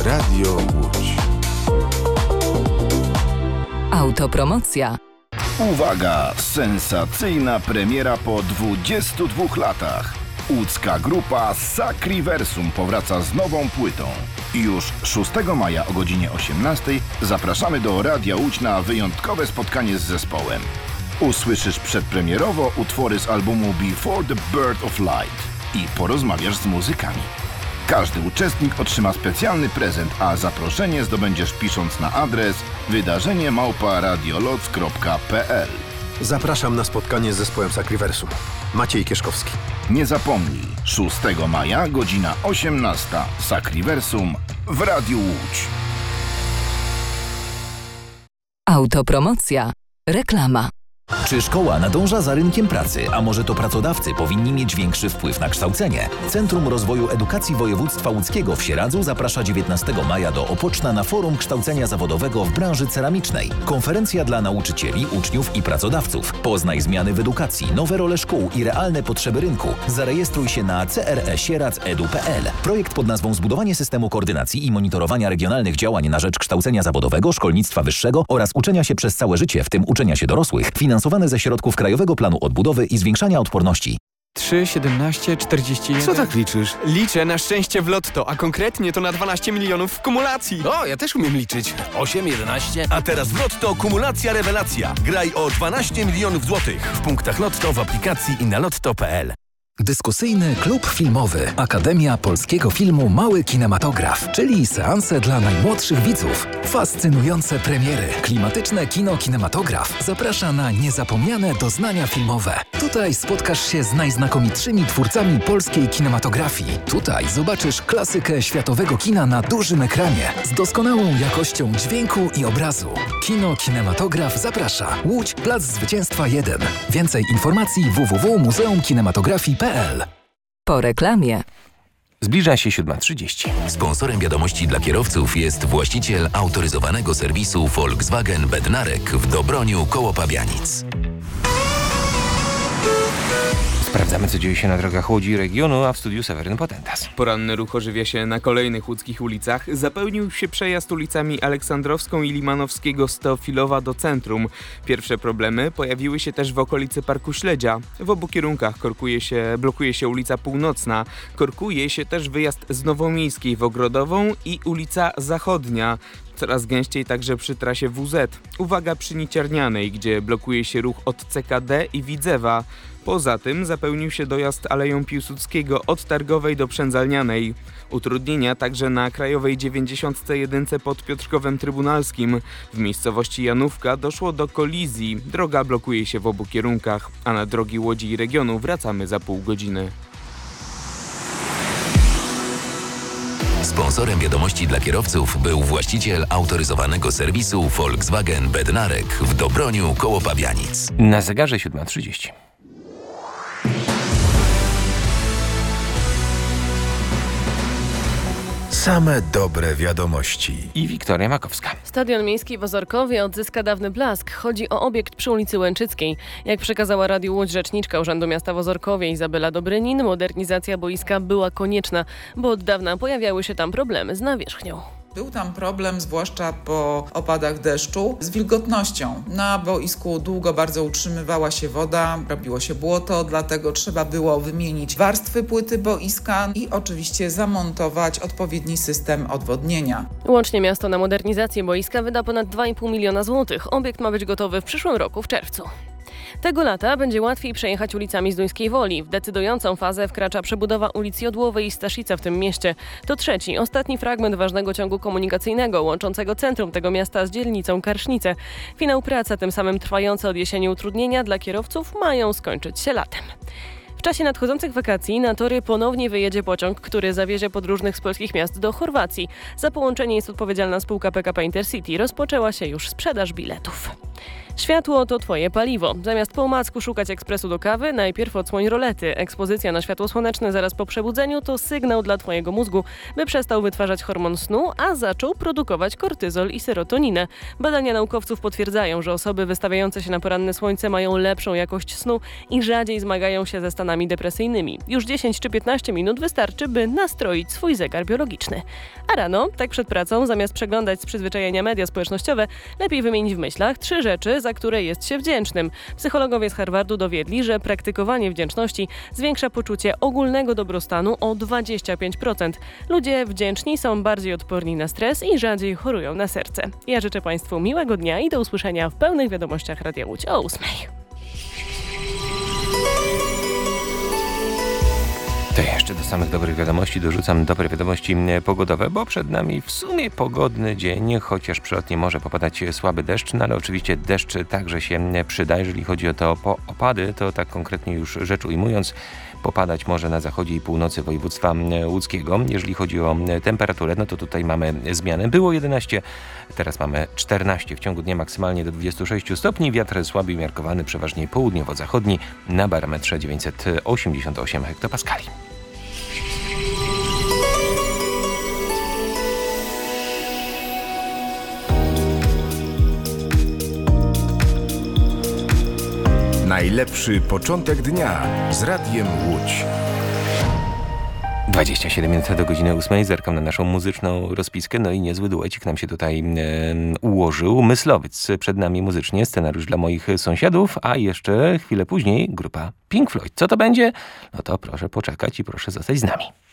Radio Łódź. Autopromocja. Uwaga! Sensacyjna premiera po 22 latach. Łódzka grupa Sacriversum powraca z nową płytą. Już 6 maja o godzinie 18 zapraszamy do Radia Łódź na wyjątkowe spotkanie z zespołem. Usłyszysz przedpremierowo utwory z albumu Before the Birth of Light i porozmawiasz z muzykami. Każdy uczestnik otrzyma specjalny prezent, a zaproszenie zdobędziesz pisząc na adres wydarzenie@radioloc.pl. Zapraszam na spotkanie z zespołem Sacriversum. Maciej Kieszkowski. Nie zapomnij, 6 maja, godzina 18. Sacriversum w Radiu Łódź. Autopromocja. Reklama. Czy szkoła nadąża za rynkiem pracy, a może to pracodawcy powinni mieć większy wpływ na kształcenie? Centrum Rozwoju Edukacji Województwa Łódzkiego w Sieradzu zaprasza 19 maja do Opoczna na Forum Kształcenia Zawodowego w branży ceramicznej. Konferencja dla nauczycieli, uczniów i pracodawców. Poznaj zmiany w edukacji, nowe role szkół i realne potrzeby rynku. Zarejestruj się na cresieradz.edu.pl. Projekt pod nazwą Zbudowanie systemu koordynacji i monitorowania regionalnych działań na rzecz kształcenia zawodowego, szkolnictwa wyższego oraz uczenia się przez całe życie, w tym uczenia się dorosłych, finansowany ze środków Krajowego Planu Odbudowy i Zwiększania Odporności. 3, 17, 41... Co tak liczysz? Liczę na szczęście w lotto, a konkretnie to na 12 milionów w kumulacji. O, ja też umiem liczyć. 8, 11... A teraz w Lotto kumulacja rewelacja. Graj o 12 milionów złotych. W punktach Lotto, w aplikacji i na lotto.pl. Dyskusyjny klub filmowy Akademia Polskiego Filmu Mały Kinematograf, czyli seanse dla najmłodszych widzów. Fascynujące premiery. Klimatyczne kino Kinematograf zaprasza na niezapomniane doznania filmowe. Tutaj spotkasz się z najznakomitszymi twórcami polskiej kinematografii. Tutaj zobaczysz klasykę światowego kina na dużym ekranie z doskonałą jakością dźwięku i obrazu. Kino Kinematograf zaprasza. Łódź, Plac Zwycięstwa 1. Więcej informacji www.muzeumkinematografii.pl. Po reklamie. Zbliża się 7:30. Sponsorem wiadomości dla kierowców jest właściciel autoryzowanego serwisu Volkswagen Bednarek w Dobroniu koło Pabianic. Sprawdzamy, co dzieje się na drogach Łodzi i regionu, a w studiu Seweryn Potentas. Poranny ruch ożywia się na kolejnych łódzkich ulicach. Zapełnił się przejazd ulicami Aleksandrowską i Limanowskiego z Teofilowa do centrum. Pierwsze problemy pojawiły się też w okolicy Parku Śledzia. W obu kierunkach blokuje się ulica Północna. Korkuje się też wyjazd z Nowomiejskiej w Ogrodową i ulica Zachodnia. Coraz gęściej także przy trasie WZ. Uwaga przy Niciarnianej, gdzie blokuje się ruch od CKD i Widzewa. Poza tym zapełnił się dojazd Aleją Piłsudskiego od Targowej do Przędzalnianej. Utrudnienia także na krajowej 91 pod Piotrkowem Trybunalskim. W miejscowości Janówka doszło do kolizji. Droga blokuje się w obu kierunkach, a na drogi Łodzi i regionu wracamy za pół godziny. Sponsorem wiadomości dla kierowców był właściciel autoryzowanego serwisu Volkswagen Bednarek w Dobroniu koło Pabianic. Na zegarze 7:30. Same dobre wiadomości. I Wiktoria Makowska. Stadion Miejski w Ozorkowie odzyska dawny blask. Chodzi o obiekt przy ulicy Łęczyckiej. Jak przekazała Radiu Łódź rzeczniczka Urzędu Miasta w Ozorkowie Izabela Dobrynin, modernizacja boiska była konieczna, bo od dawna pojawiały się tam problemy z nawierzchnią. Był tam problem, zwłaszcza po opadach deszczu, z wilgotnością. Na boisku długo bardzo utrzymywała się woda, robiło się błoto, dlatego trzeba było wymienić warstwy płyty boiska i oczywiście zamontować odpowiedni system odwodnienia. Łącznie miasto na modernizację boiska wyda ponad 2,5 miliona złotych. Obiekt ma być gotowy w przyszłym roku w czerwcu. Tego lata będzie łatwiej przejechać ulicami Zduńskiej Woli. W decydującą fazę wkracza przebudowa ulic Jodłowej i Staszica w tym mieście. To trzeci, ostatni fragment ważnego ciągu komunikacyjnego łączącego centrum tego miasta z dzielnicą Karsznice. Finał pracy, a tym samym trwające od jesieni utrudnienia dla kierowców mają skończyć się latem. W czasie nadchodzących wakacji na tory ponownie wyjedzie pociąg, który zawiezie podróżnych z polskich miast do Chorwacji. Za połączenie jest odpowiedzialna spółka PKP Intercity. Rozpoczęła się już sprzedaż biletów. Światło to twoje paliwo. Zamiast po omacku szukać ekspresu do kawy, najpierw odsłoń rolety. Ekspozycja na światło słoneczne zaraz po przebudzeniu to sygnał dla twojego mózgu, by przestał wytwarzać hormon snu, a zaczął produkować kortyzol i serotoninę. Badania naukowców potwierdzają, że osoby wystawiające się na poranne słońce mają lepszą jakość snu i rzadziej zmagają się ze stanami depresyjnymi. Już 10 czy 15 minut wystarczy, by nastroić swój zegar biologiczny. A rano, tak przed pracą, zamiast przeglądać z przyzwyczajenia media społecznościowe, lepiej wymienić w myślach 3 rzeczy, za które jest się wdzięcznym. Psychologowie z Harvardu dowiedli, że praktykowanie wdzięczności zwiększa poczucie ogólnego dobrostanu o 25%. Ludzie wdzięczni są bardziej odporni na stres i rzadziej chorują na serce. Ja życzę Państwu miłego dnia i do usłyszenia w pełnych wiadomościach Radia Łódź o 8:00. To jeszcze do samych dobrych wiadomości dorzucam dobre wiadomości pogodowe, bo przed nami w sumie pogodny dzień, chociaż przelotnie może popadać słaby deszcz, no ale oczywiście deszcz także się przyda. Jeżeli chodzi o te opady, to tak konkretnie już rzecz ujmując, popadać może na zachodzie i północy województwa łódzkiego. Jeżeli chodzi o temperaturę, no to tutaj mamy zmianę. Było 11, teraz mamy 14. W ciągu dnia maksymalnie do 26 stopni. Wiatr słaby umiarkowany, przeważnie południowo-zachodni, na barometrze 988 hektopaskali. Najlepszy początek dnia z Radiem Łódź. 27 minut do godziny 8. Zerkam na naszą muzyczną rozpiskę. No i niezły duecik nam się tutaj ułożył. Myslowiec przed nami muzycznie, scenariusz dla moich sąsiadów, a jeszcze chwilę później grupa Pink Floyd. Co to będzie? No to proszę poczekać i proszę zostać z nami.